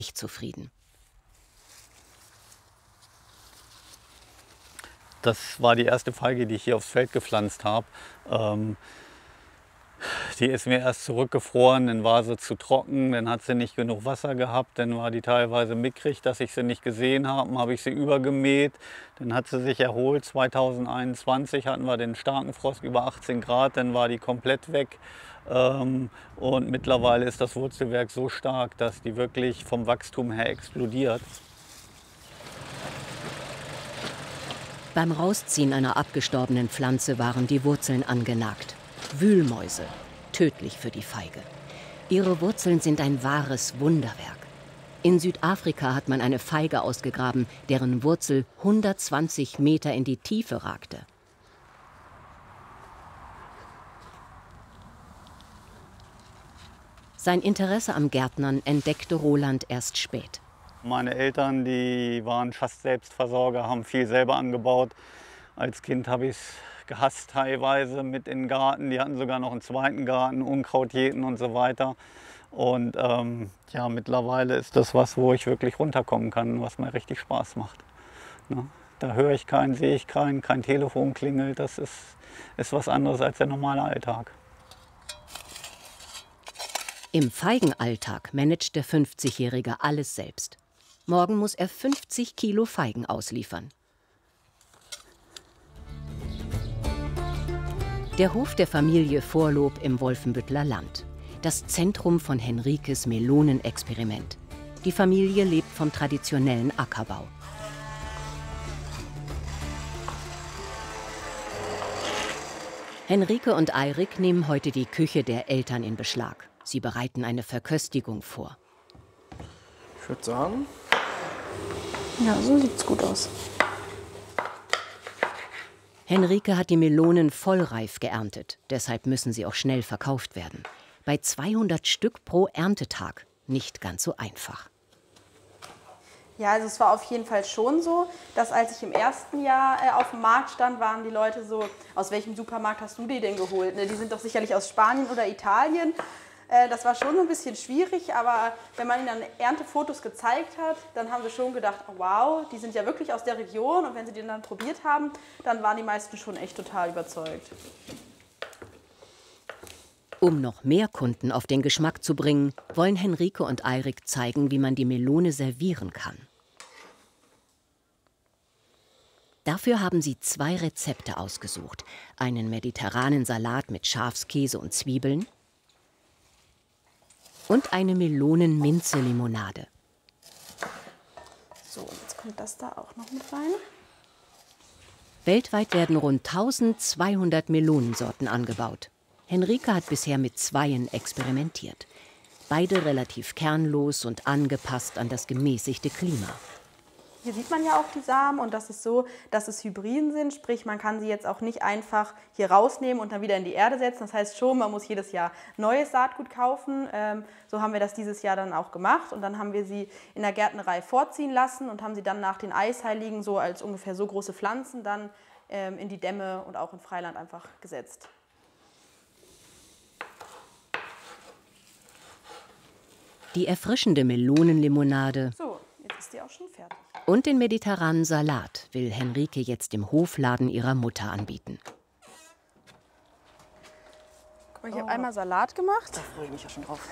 nicht zufrieden. Das war die erste Feige, die ich hier aufs Feld gepflanzt habe. Die ist mir erst zurückgefroren, dann war sie zu trocken, dann hat sie nicht genug Wasser gehabt, dann war die teilweise mickrig, dass ich sie nicht gesehen habe, dann habe ich sie übergemäht, dann hat sie sich erholt. 2021 hatten wir den starken Frost über 18 Grad, dann war die komplett weg. Und mittlerweile ist das Wurzelwerk so stark, dass die wirklich vom Wachstum her explodiert. Beim Rausziehen einer abgestorbenen Pflanze waren die Wurzeln angenagt. Wühlmäuse, tödlich für die Feige. Ihre Wurzeln sind ein wahres Wunderwerk. In Südafrika hat man eine Feige ausgegraben, deren Wurzel 120 Meter in die Tiefe ragte. Sein Interesse am Gärtnern entdeckte Roland erst spät. Meine Eltern, die waren fast Selbstversorger, haben viel selber angebaut. Als Kind habe ich es gehasst teilweise mit in den Garten. Die hatten sogar noch einen zweiten Garten, Unkraut jäten und so weiter. Und ja, mittlerweile ist das was, wo ich wirklich runterkommen kann, was mir richtig Spaß macht. Ne? Da höre ich keinen, sehe ich keinen, kein Telefon klingelt. Das ist was anderes als der normale Alltag. Im Feigenalltag managt der 50-Jährige alles selbst. Morgen muss er 50 Kilo Feigen ausliefern. Der Hof der Familie Vorlob im Wolfenbütteler Land. Das Zentrum von Henrikes Melonenexperiment. Die Familie lebt vom traditionellen Ackerbau. Henrike und Eirik nehmen heute die Küche der Eltern in Beschlag. Sie bereiten eine Verköstigung vor. Ich würde sagen, ja, so sieht's gut aus. Henrike hat die Melonen vollreif geerntet. Deshalb müssen sie auch schnell verkauft werden. Bei 200 Stück pro Erntetag nicht ganz so einfach. Ja, also es war auf jeden Fall schon so, dass als ich im ersten Jahr auf dem Markt stand, waren die Leute so, aus welchem Supermarkt hast du die denn geholt? Ne, die sind doch sicherlich aus Spanien oder Italien. Das war schon so ein bisschen schwierig, aber wenn man ihnen dann Erntefotos gezeigt hat, dann haben sie schon gedacht, oh, wow, die sind ja wirklich aus der Region. Und wenn sie die dann probiert haben, dann waren die meisten schon echt total überzeugt. Um noch mehr Kunden auf den Geschmack zu bringen, wollen Henrike und Eirik zeigen, wie man die Melone servieren kann. Dafür haben sie 2 Rezepte ausgesucht. Einen mediterranen Salat mit Schafskäse und Zwiebeln und eine Melonen-Minze-Limonade. So, jetzt kommt das da auch noch mit rein. Weltweit werden rund 1200 Melonensorten angebaut. Henrike hat bisher mit 2 experimentiert. Beide relativ kernlos und angepasst an das gemäßigte Klima. Hier sieht man ja auch die Samen und das ist so, dass es Hybriden sind, sprich man kann sie jetzt auch nicht einfach hier rausnehmen und dann wieder in die Erde setzen. Das heißt schon, man muss jedes Jahr neues Saatgut kaufen. So haben wir das dieses Jahr dann auch gemacht und dann haben wir sie in der Gärtnerei vorziehen lassen und haben sie dann nach den Eisheiligen so als ungefähr so große Pflanzen dann in die Dämme und auch in Freiland einfach gesetzt. Die erfrischende Melonenlimonade So, jetzt ist die auch schon fertig. und den mediterranen Salat will Henrike jetzt im Hofladen ihrer Mutter anbieten. Guck mal, ich habe einmal Salat gemacht. Da freue ich mich ja schon drauf.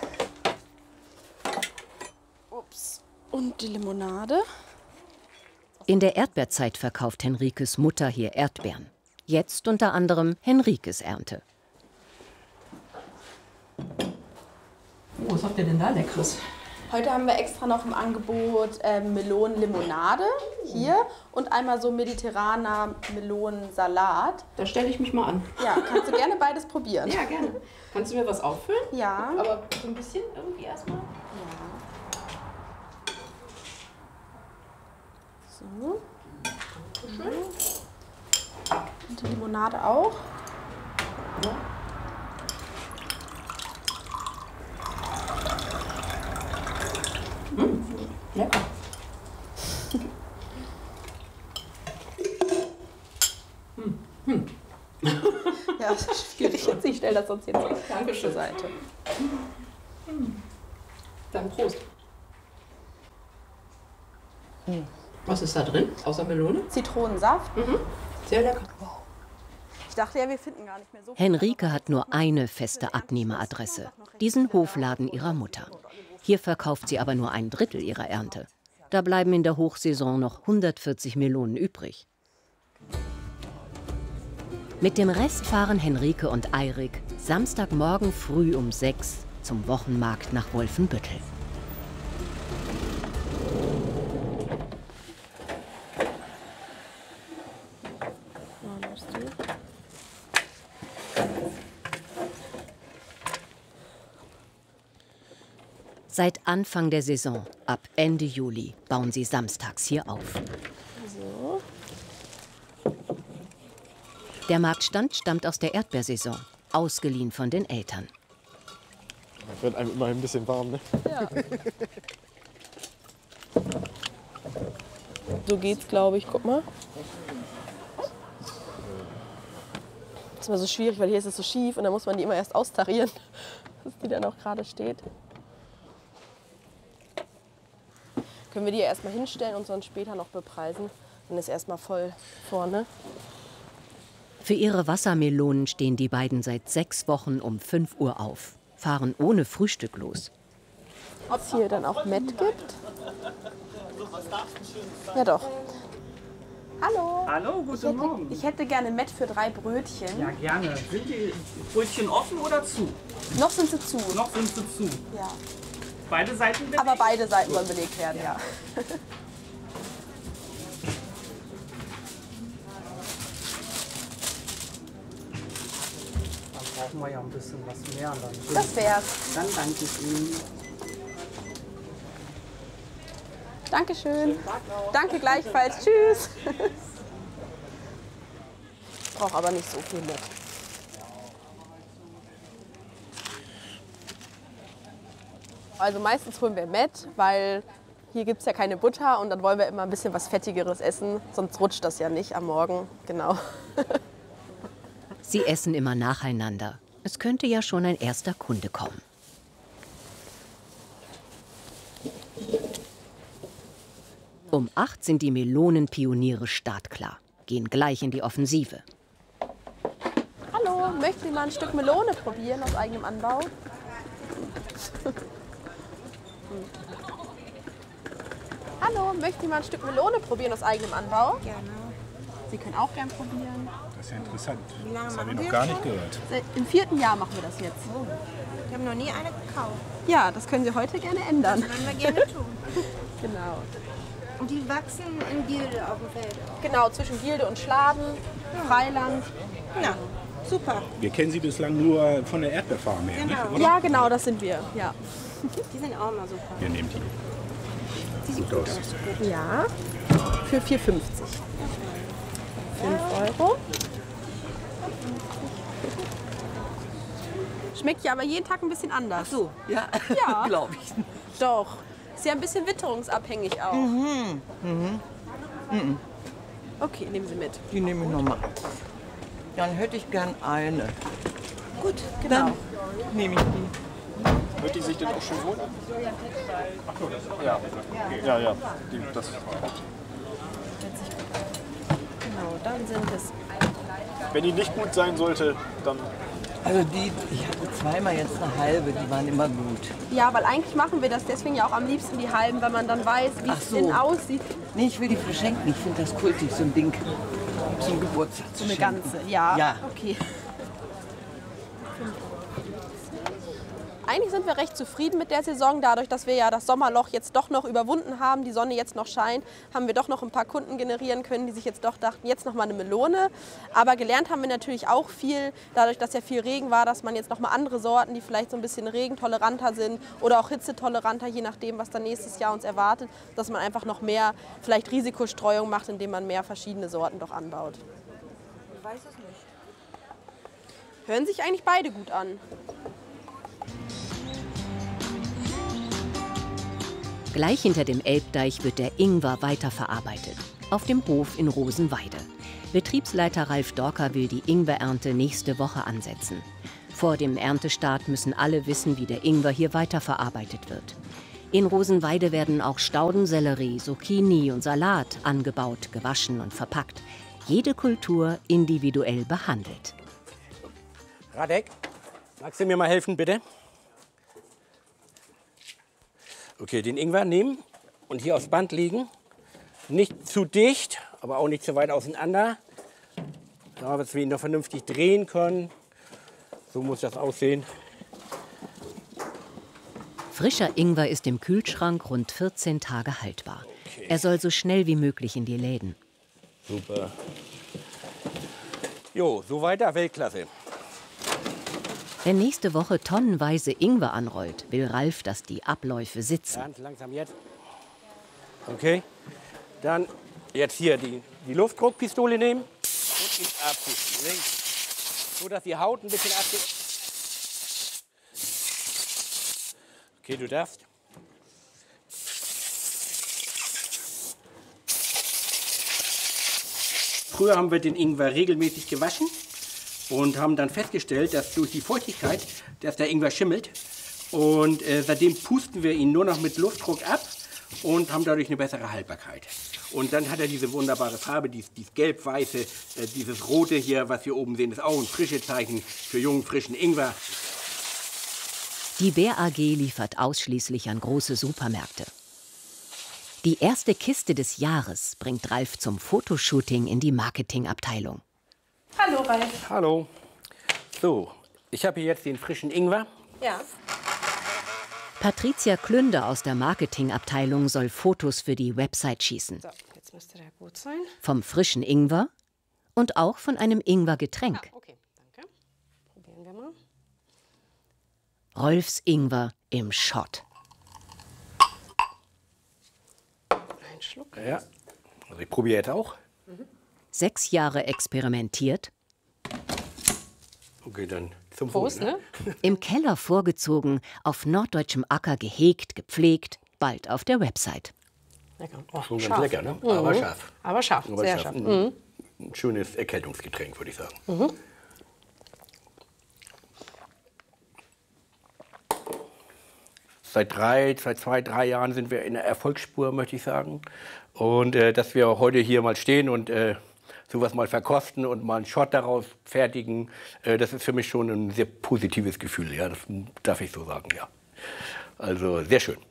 Ups. Und die Limonade. In der Erdbeerzeit verkauft Henrikes Mutter hier Erdbeeren. Jetzt unter anderem Henrikes Ernte. Oh, was habt ihr denn da Leckeres? Heute haben wir extra noch im Angebot Melonenlimonade hier und einmal so mediterraner Melonensalat. Da stelle ich mich mal an. Ja, kannst du gerne beides probieren. Ja, gerne. Kannst du mir was auffüllen? Ja. Aber so ein bisschen irgendwie erstmal. So. Schön. Und die Limonade auch. Ja. Lecker. Ja, das ist schwierig jetzt. Ich stelle das sonst jetzt zur Seite. Dann Prost. Was ist da drin, außer Melone? Zitronensaft. Sehr lecker. Ich dachte ja, wir finden gar nicht mehr so viel. Henrike hat nur eine feste Abnehmeradresse, diesen Hofladen ihrer Mutter. Hier verkauft sie aber nur 1/3 ihrer Ernte. Da bleiben in der Hochsaison noch 140 Melonen übrig. Mit dem Rest fahren Henrike und Eirik Samstagmorgen früh um 6 zum Wochenmarkt nach Wolfenbüttel. Seit Anfang der Saison, ab Ende Juli, bauen sie samstags hier auf. So. Der Marktstand stammt aus der Erdbeersaison, ausgeliehen von den Eltern. Da wird einem immer ein bisschen warm, ne? Ja. So geht's, glaube ich. Guck mal. Das ist immer so schwierig, weil hier ist es so schief und dann muss man die immer erst austarieren, dass die dann auch gerade steht. Können wir die erstmal hinstellen und sonst später noch bepreisen. Dann ist erstmal voll vorne. Für ihre Wassermelonen stehen die beiden seit 6 Wochen um 5 Uhr auf, fahren ohne Frühstück los. Ob es hier dann auch Met gibt? Ja doch. Hallo. Hallo, guten Morgen. Ich hätte gerne Met für 3 Brötchen. Ja, gerne. Sind die Brötchen offen oder zu? Noch sind sie zu. Noch sind sie zu. Ja. Beide Seiten belegt? Aber beide Seiten sollen belegt werden, ja. Dann brauchen wir ja ein bisschen was mehr. Das wär's. Dann danke ich Ihnen. Dankeschön. Danke gleichfalls. Tschüss. Ich brauche aber nicht so viel Met. Also meistens holen wir Met, weil hier gibt es ja keine Butter und dann wollen wir immer ein bisschen was Fettigeres essen, sonst rutscht das ja nicht am Morgen. Genau. Sie essen immer nacheinander. Es könnte ja schon ein erster Kunde kommen. Um 8 sind die Melonenpioniere startklar, gehen gleich in die Offensive. Hallo, möchten Sie mal ein Stück Melone probieren aus eigenem Anbau? Hallo, möchten Sie mal ein Stück Melone probieren aus eigenem Anbau? Gerne. Sie können auch gern probieren. Das ist ja interessant. Wie lange Das habe ich machen noch wir gar schon? nicht gehört. Im 4. Jahr machen wir das jetzt. Wir haben noch nie eine gekauft. Ja, das können Sie heute gerne ändern. Das wollen wir gerne tun. Genau. Und die wachsen in Gilde auf dem Feld. Genau, zwischen Gilde und Schladen, Freiland. Ja, super. Wir kennen Sie bislang nur von der Erdbeerfarm her, Genau. nicht? Oder? Ja, genau, das sind wir. Ja. Die sind auch mal super. Wir nehmen die. Die sieht gut aus. Ja, für 4,50. 5 Euro. Schmeckt ja aber jeden Tag ein bisschen anders. Ach so, ja, Ja. glaube ich. Doch. Ist ja ein bisschen witterungsabhängig auch. Okay, nehmen Sie mit. Die nehme ich nochmal. Dann hätte ich gern eine. Gut, genau. Dann nehme ich die. Hört die sich denn auch schon wohl an? Ja. Ja, ja. Das genau, dann sind es. Wenn die nicht gut sein sollte, dann... Also die, ich hatte zweimal jetzt eine halbe, die waren immer gut. Ja, weil eigentlich machen wir das deswegen ja auch am liebsten die halben, weil man dann weiß, wie es innen aussieht. Nee, ich will die verschenken. Ich finde das kultig, so ein Ding zum Geburtstag zu Eine schenken. ganze, ja. Ja. Okay. Eigentlich sind wir recht zufrieden mit der Saison. Dadurch, dass wir ja das Sommerloch jetzt doch noch überwunden haben, die Sonne jetzt noch scheint, haben wir doch noch ein paar Kunden generieren können, die sich jetzt doch dachten, jetzt noch mal eine Melone. Aber gelernt haben wir natürlich auch viel, dadurch, dass ja viel Regen war, dass man jetzt noch mal andere Sorten, die vielleicht so ein bisschen regentoleranter sind oder auch hitzetoleranter, je nachdem, was dann nächstes Jahr uns erwartet, dass man einfach noch mehr vielleicht Risikostreuung macht, indem man mehr verschiedene Sorten doch anbaut. Ich weiß es nicht. Hören sich eigentlich beide gut an. Gleich hinter dem Elbdeich wird der Ingwer weiterverarbeitet, auf dem Hof in Rosenweide. Betriebsleiter Ralf Dorker will die Ingwerernte nächste Woche ansetzen. Vor dem Erntestart müssen alle wissen, wie der Ingwer hier weiterverarbeitet wird. In Rosenweide werden auch Staudensellerie, Zucchini und Salat angebaut, gewaschen und verpackt. Jede Kultur individuell behandelt. Radek, magst du mir mal helfen, bitte? Okay, den Ingwer nehmen und hier aufs Band legen. Nicht zu dicht, aber auch nicht zu weit auseinander. Ja, dass wir ihn noch vernünftig drehen können. So muss das aussehen. Frischer Ingwer ist im Kühlschrank rund 14 Tage haltbar. Okay. Er soll so schnell wie möglich in die Läden. Super. Jo, so weiter, Weltklasse. Wenn nächste Woche tonnenweise Ingwer anrollt, will Ralf, dass die Abläufe sitzen. Ganz langsam jetzt. Okay. Dann jetzt hier die Luftdruckpistole nehmen und ihn abpusten. Links. So, dass die Haut ein bisschen abgeht. Okay, du darfst. Früher haben wir den Ingwer regelmäßig gewaschen und haben dann festgestellt, dass durch die Feuchtigkeit, dass der Ingwer schimmelt. Und seitdem pusten wir ihn nur noch mit Luftdruck ab und haben dadurch eine bessere Haltbarkeit. Und dann hat er diese wunderbare Farbe, dieses gelb-weiße, dieses rote hier, was wir oben sehen, ist auch ein frisches Zeichen für jungen, frischen Ingwer. Die Bär AG liefert ausschließlich an große Supermärkte. Die erste Kiste des Jahres bringt Ralf zum Fotoshooting in die Marketingabteilung. Hallo Ralf. Hallo. So, ich habe hier jetzt den frischen Ingwer. Ja. Patricia Klünder aus der Marketingabteilung soll Fotos für die Website schießen. So, jetzt müsste der gut sein. Vom frischen Ingwer und auch von einem Ingwergetränk. Ah, okay, danke. Probieren wir mal. Rolfs Ingwer im Shot. Ein Schluck. Ja, also ich probiere jetzt auch. 6 Jahre experimentiert. Okay, dann zum Prost, Wohl, ne? Im Keller vorgezogen, auf norddeutschem Acker gehegt, gepflegt, bald auf der Website. Lecker. Oh, Schon scharf. ganz lecker, ne? Aber Mhm. scharf. Aber scharf, Aber sehr scharf. scharf. Mhm. Ein schönes Erkältungsgetränk, würde ich sagen. Mhm. Seit 2, 3 Jahren sind wir in der Erfolgsspur, möchte ich sagen. Und dass wir heute hier mal stehen und sowas mal verkosten und mal einen Shot daraus fertigen, das ist für mich schon ein sehr positives Gefühl. Ja, das darf ich so sagen, ja. Also sehr schön.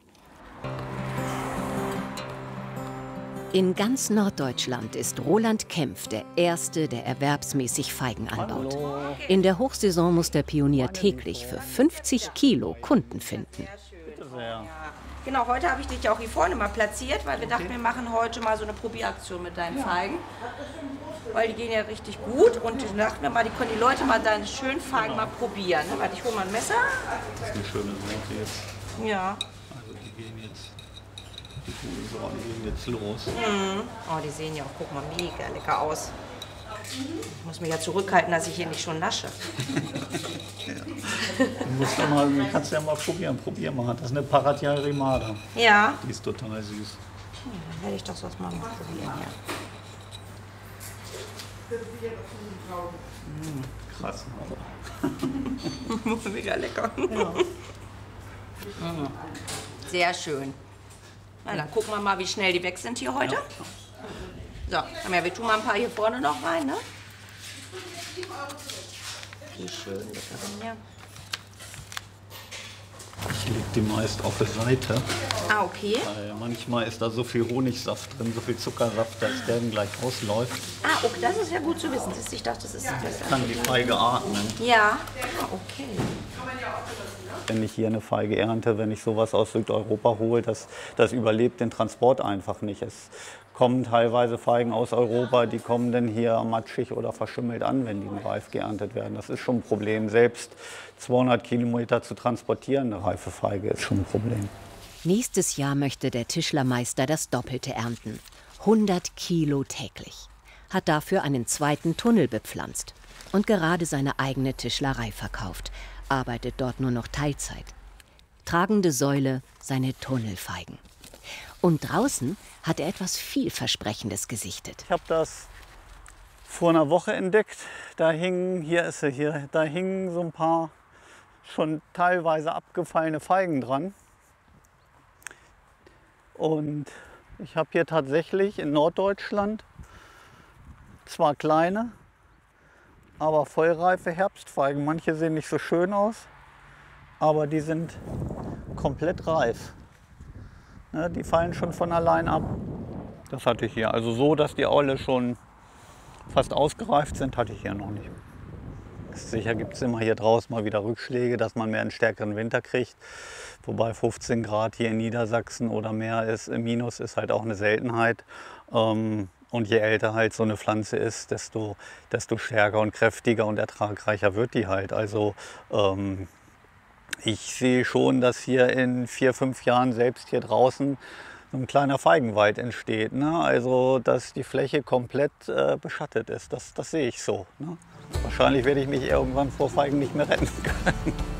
In ganz Norddeutschland ist Roland Kempf der Erste, der erwerbsmäßig Feigen anbaut. Hallo. In der Hochsaison muss der Pionier täglich für 50 Kilo Kunden finden. Bitte sehr. Genau, heute habe ich dich auch hier vorne mal platziert, weil wir dachten, wir machen heute mal so eine Probieraktion mit deinen Feigen. Weil die gehen ja richtig gut und ich dachte mir mal, die können die Leute mal deine schönen Feigen mal probieren. Warte, ich hole mal ein Messer. Das ist eine schöne Sorte jetzt. Ja. Also die gehen jetzt, die guten Sorten gehen jetzt los. Mhm. Oh, die sehen ja auch, guck mal, mega lecker aus. Ich muss mich ja zurückhalten, dass ich hier nicht schon nasche. Du kannst ja mal probieren. Probier mal. Das ist eine Paratia Rimada. Ja. Die ist total süß. Dann werde ich das sonst mal probieren, ja. Krass. Mega lecker. Ja. Sehr schön. Na, dann gucken wir mal, wie schnell die weg sind hier heute. So, wir tun mal ein paar hier vorne noch rein, ne? Wie schön lecker, ja. Ich lege die meist auf der Seite. Ah, okay. Weil manchmal ist da so viel Honigsaft drin, so viel Zuckersaft, dass der dann gleich ausläuft. Ah, okay, das ist ja gut zu wissen. Ich dachte, das ist besser. Kann die Feige atmen. Ja, ah, okay. Wenn ich hier eine Feige ernte, wenn ich sowas aus Südeuropa hole, das überlebt den Transport einfach nicht. Es kommen teilweise Feigen aus Europa, die kommen dann hier matschig oder verschimmelt an, wenn die reif geerntet werden. Das ist schon ein Problem. Selbst 200 Kilometer zu transportieren, eine reife Feige, ist schon ein Problem. Nächstes Jahr möchte der Tischlermeister das Doppelte ernten. 100 Kilo täglich. Hat dafür einen zweiten Tunnel bepflanzt und gerade seine eigene Tischlerei verkauft. Arbeitet dort nur noch Teilzeit. Tragende Säule, seine Tunnelfeigen. Und draußen hat er etwas Vielversprechendes gesichtet. Ich habe das vor einer Woche entdeckt. Da hingen so ein paar schon teilweise abgefallene Feigen dran. Und ich habe hier tatsächlich in Norddeutschland zwar kleine, aber vollreife Herbstfeigen. Manche sehen nicht so schön aus, aber die sind komplett reif. Ne, die fallen schon von allein ab. Das hatte ich hier. Also so, dass die alle schon fast ausgereift sind, hatte ich hier noch nicht. Sicher gibt es immer hier draußen mal wieder Rückschläge, dass man mehr einen stärkeren Winter kriegt. Wobei 15 Grad hier in Niedersachsen oder mehr ist, Minus ist halt auch eine Seltenheit. Und je älter halt so eine Pflanze ist, desto stärker und kräftiger und ertragreicher wird die halt. Also ich sehe schon, dass hier in 4, 5 Jahren selbst hier draußen so ein kleiner Feigenwald entsteht. Ne? Also dass die Fläche komplett beschattet ist. Das sehe ich so. Ne? Wahrscheinlich werde ich mich irgendwann vor Feigen nicht mehr retten können.